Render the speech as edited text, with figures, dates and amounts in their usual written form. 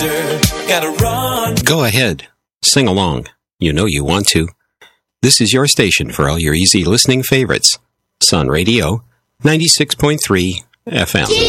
Gotta run. Go ahead. Sing along. You know you want to. This is your station for all your easy listening favorites. Sun Radio, 96.3 FM.